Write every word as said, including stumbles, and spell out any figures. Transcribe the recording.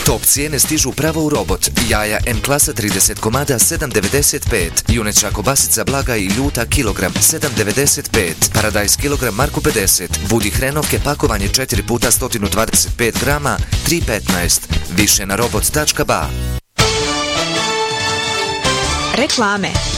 Top cijene stižu pravo u Robot. Jaja M klasa trideset komada sedam devedeset pet. Juneća kobasica blaga i ljuta kilogram sedam devedeset pet. Paradajz kilogram marku pedeset. Budi hrenovke pakovanje četiri puta sto dvadeset pet grama tri petnaest. Više na robot tačka ba. Reklame.